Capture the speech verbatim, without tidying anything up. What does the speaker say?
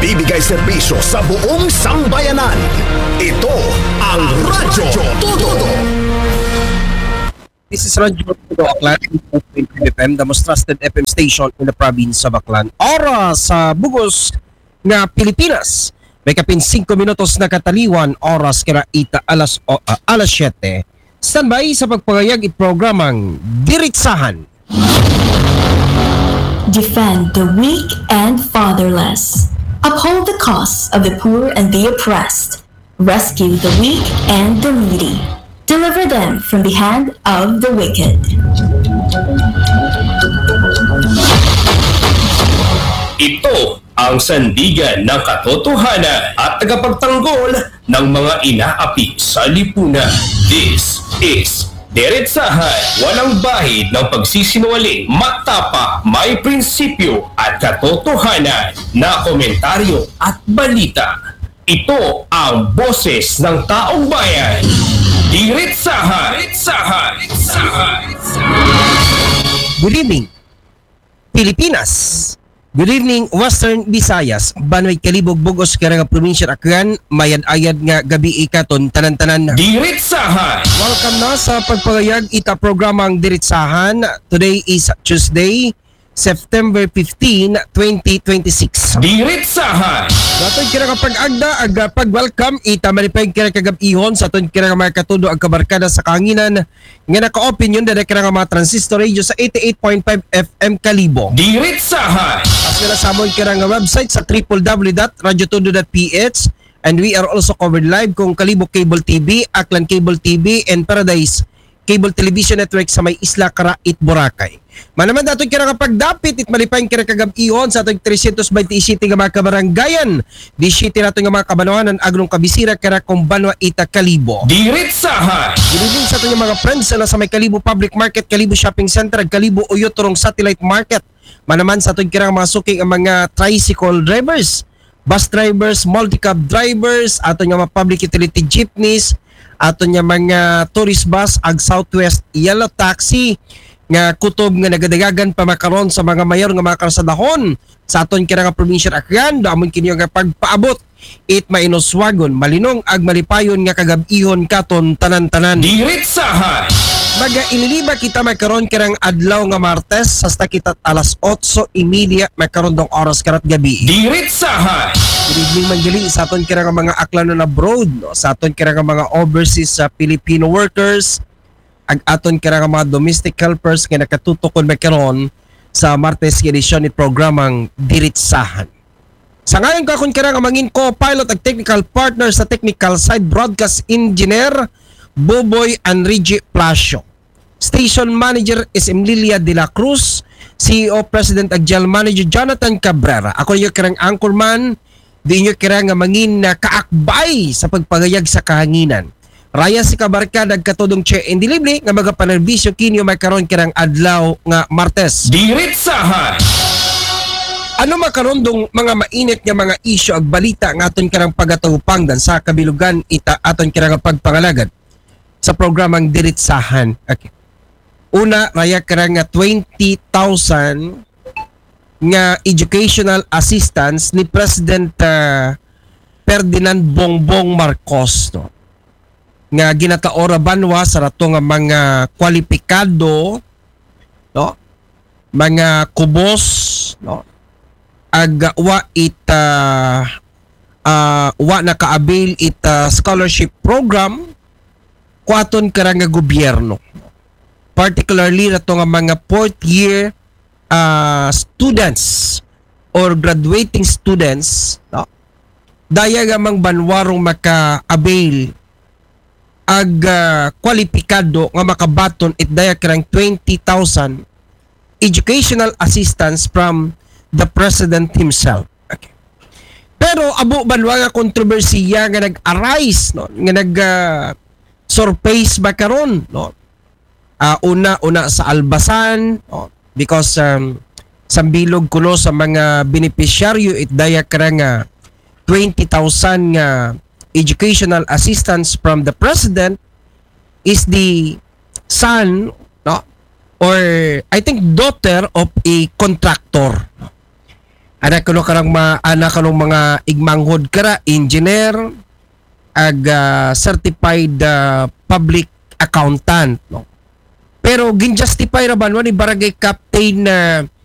nagbibigay serbisyo sa buong sambayanan. Ito ang Radyo Todo. This is Radyo Todo, Aklan, F M, the most trusted F M station in the province of Aklan. Oras sa Bugos nga Pilipinas. May kapin singko minutos na kataliwan, oras kira ita alas, o, uh, alas siyete. Standby sa pagpagayag i-programang Diritsahan. Defend the weak and fatherless. Uphold the cause of the poor and the oppressed. Rescue the weak and the needy. Deliver them from the hand of the wicked. Ito ang sandigan ng katotohanan at tagapagtanggol ng mga inaapi sa lipunan. This is Diretsahan, walang bahid ng pagsisinungaling, matapa, may prinsipyo at katotohanan na komentaryo at balita. Ito ang boses ng taong bayan. Diretsahan! Diretsahan! Diretsahan! Good evening, Pilipinas. Good evening, Western Visayas. Banoy Kalibog, Bugos, Karanga Provincia, Aklan, mayad-ayad nga gabi ikaton, tanan-tanan. Diretsahan! Welcome na sa pagpagayag ita programang Diretsahan. Today is Tuesday, September fifteenth, twenty twenty-six. Diretsahan! Daton kira kapag agda, aga pag-welcome, ita maripay kira kagab-ihon sa aton kira mga katudo ang kabarkada sa kanginan nga naka-opinion dahil kira mga transistor radio sa eighty-eight point five F M Kalibo. Diretsahan! As well as sabon kira nga website sa w w w dot radyo todo dot p h, and we are also covered live kung Kalibo Cable T V, Aklan Cable T V, and Paradise Cable Television Network sa may Isla Carait, Boracay. Manaman dato kira kapag dapit it malipay kira kagab-ihon sa atong three twenty-seven nga mga kabaranggayan. Di city nato nga mga kabanawanan agrong kabisira kira kung Banwa Ita Kalibo. Diretsahan! Ginilin sa ato nga mga friends na sa may Kalibo Public Market, Kalibo Shopping Center, Kalibo Uyot turong Satellite Market. Manaman sa ato kira mga suking ang mga tricycle drivers, bus drivers, multi-cab drivers, ato nga mga public utility jeepneys, ato nga mga tourist bus ag Southwest Yellow Taxi nga kutob nga nagadagagan pa makaron sa mga mayor nga mga karsadahon sa aton kira nga probinsya Aklan. Damon kini nga pagpaabot it mainoswagon malinong ag malipayon nga kagab-ihon katon tanan-tanan. Diretsahan! Maga iniliba kita makaron kirang adlaw nga Martes hasta kita alas otso immediate makaron dong oras karat gabi. Diretsahan! Good evening manggaling sa aton kira nga mga Aklanon abroad, no? Sa aton kira nga mga overseas sa uh, Filipino workers, ag aton kira nga mga domestic helpers nga nakatutukon makaron sa Martes edisyon ni programang Diretsahan. Sa ngayon ka kung kira nga mangin co-pilot ag technical partner sa technical side, broadcast engineer Boboy Enrique Plasio. Station manager is Emilia de la Cruz. C E O President ag General Manager Jonathan Cabrera. Ako yung kirang anchorman, di nyo kira nga mangin na kaakbay sa pagpagayag sa kahanginan. Raya si kabarkada katudong Che and Delivery nga magapanerbisyo kinyo may karon kirang adlaw nga Martes. Diretsahan! Ano makaron dong mga mainit nga mga isyu ag balita nga aton kirang pagatupangdan sa kabilugan ita aton kirang pagpangalagad sa programang Diretsahan. Okay. Una, raya kirang nga twenty thousand nga educational assistance ni President uh, Ferdinand Bongbong Marcos, no? Nga ginataora banwa sa rato nga mga kwalipikado, no? Mga kubos, no? Ag wa ita uh, wa naka-avail ita scholarship program kuaton karang nga gobyerno. Particularly rato nga mga fourth year uh, students or graduating students, no? Daya nga mang banwarong maka-avail ag uh, kwalipikado nga makabaton it daya karang twenty thousand educational assistance from the President himself. Okay. Pero abo banwa nga kontrobersiya nga nag-arise, no? Nga nag uh, surface ba karon, no? Uh, una una sa Albasan, no? Because um, sambilog kuno sa mga beneficiaryo it daya karang uh, twenty thousand nga educational assistance from the President is the son, no, or I think daughter of a contractor. Anak ko karang ma anak ko mga igmanghod kara engineer ag ah, certified ah, public accountant no. Pero gin-justify ra ba ni barangay captain na